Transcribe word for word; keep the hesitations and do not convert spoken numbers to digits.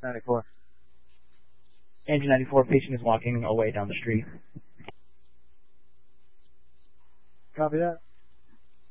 ninety-four. Engine ninety-four, patient is walking away down the street. Copy that.